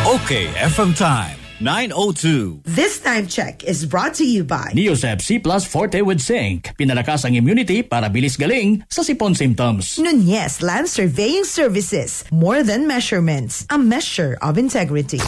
Okay, FM time, 9:02. This time check is brought to you by Neosep C Plus Forte with Zinc. Pinalakas ang immunity para bilis galing sa sipon symptoms. Nunez Land Surveying Services. More than measurements, a measure of integrity.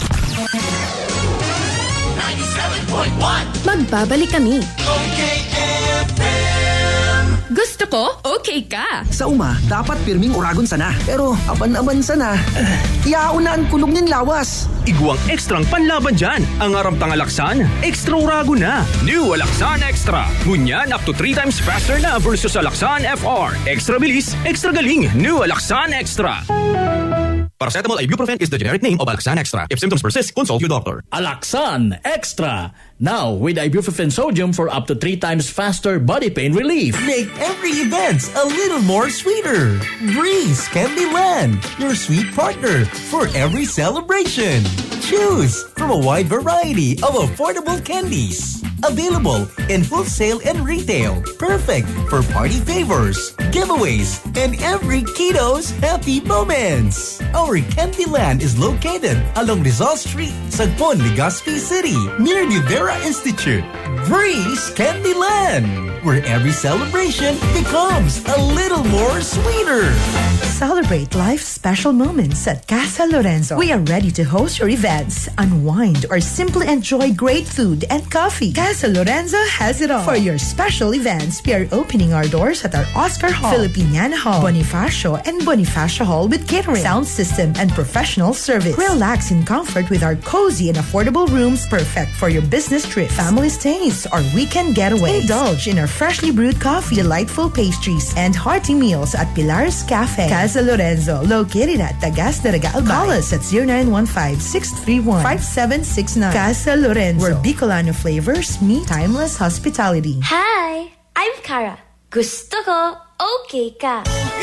97.1 Magbabalik kami. Okay FM. Gusto ko, okay ka. Sa uma, dapat pirming uragon sana. Pero aban-aban sana. Iaunaan kulog ng lawas. Iguang ekstrang panlaban dyan. Ang aramtang alaksan, extra urago na. New Alaksan Extra. Ngunyan up to 3 times faster na versus Alaksan FR. Extra bilis, extra galing. New Alaksan Extra. Paracetamol ibuprofen is the generic name of Alaksan Extra. If symptoms persist, consult your doctor. Alaksan Extra. Now with ibuprofen sodium for up to 3 times faster body pain relief. Make every event a little more sweeter. Breeze Candyland, your sweet partner for every celebration. Choose from a wide variety of affordable candies. Available in wholesale and retail. Perfect for party favors, giveaways, and every kiddo's happy moments. Our Candyland is located along Rizal Street, Sagpon, Legazpi City, near the Vera Institute. Breeze Candyland, where every celebration becomes a little more sweeter. Celebrate life's special moments at Casa Lorenzo. We are ready to host your events, unwind, or simply enjoy great food and coffee. Casa Lorenzo has it all. For your special events, we are opening our doors at our Oscar Hall, Filipiniana Hall, Bonifacio, and Bonifacio Hall with catering, sound system, and professional service. Relax in comfort with our cozy and affordable rooms, perfect for your business trips, family stays, or weekend getaways. Indulge in our freshly brewed coffee, delightful pastries, and hearty meals at Pilar's Cafe. Casa Lorenzo, located at Tagas de Regal. Call us at 0915-631-5769. Casa Lorenzo, where Bicolano flavors meet timeless hospitality. Hi, I'm Kara. Gusto ko, okay ka.